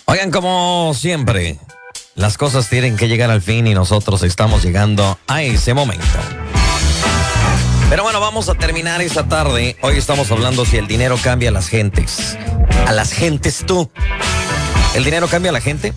Oigan, como siempre, las cosas tienen que llegar al fin y nosotros estamos llegando a ese momento. Pero bueno, vamos a terminar esta tarde. Hoy estamos hablando si el dinero cambia a las gentes. A las gentes tú. ¿El dinero cambia a la gente?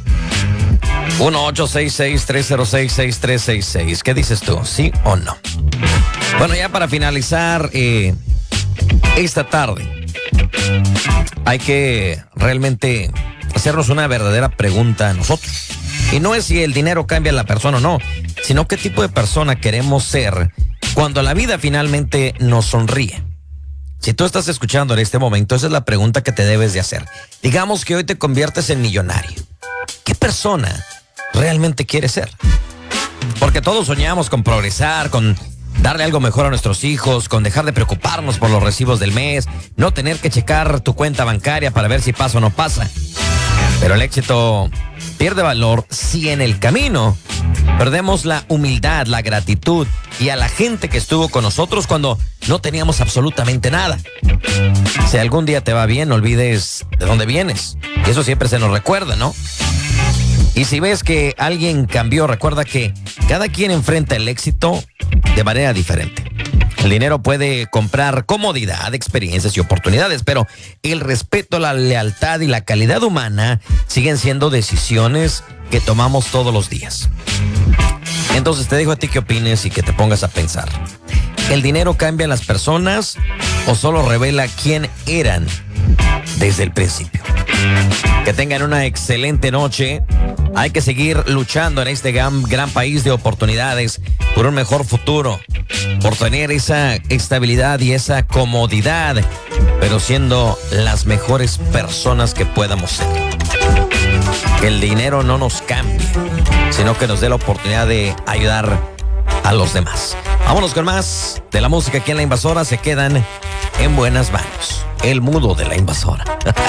1-866-306-6366. ¿Qué dices tú? ¿Sí o no? Bueno, ya para finalizar esta tarde, hay que realmente hacernos una verdadera pregunta a nosotros. Y no es si el dinero cambia a la persona o no, sino qué tipo de persona queremos ser cuando la vida finalmente nos sonríe. Si tú estás escuchando en este momento, esa es la pregunta que te debes de hacer. Digamos que hoy te conviertes en millonario. ¿Qué persona realmente quieres ser? Porque todos soñamos con progresar, con darle algo mejor a nuestros hijos, con dejar de preocuparnos por los recibos del mes, no tener que checar tu cuenta bancaria para ver si pasa o no pasa. Pero el éxito pierde valor si en el camino perdemos la humildad, la gratitud y a la gente que estuvo con nosotros cuando no teníamos absolutamente nada. Si algún día te va bien, no olvides de dónde vienes. Y eso siempre se nos recuerda, ¿no? Y si ves que alguien cambió, recuerda que cada quien enfrenta el éxito de manera diferente. El dinero puede comprar comodidad, experiencias y oportunidades, pero el respeto, la lealtad y la calidad humana siguen siendo decisiones que tomamos todos los días. Entonces te dejo a ti que opines y que te pongas a pensar. ¿El dinero cambia a las personas o solo revela quién eran desde el principio? Que tengan una excelente noche. Hay que seguir luchando en este gran país de oportunidades por un mejor futuro, por tener esa estabilidad y esa comodidad, pero siendo las mejores personas que podamos ser. Que el dinero no nos cambie, sino que nos dé la oportunidad de ayudar a los demás. Vámonos con más de la música aquí en La Invasora. Se quedan en buenas manos. El mudo de La Invasora.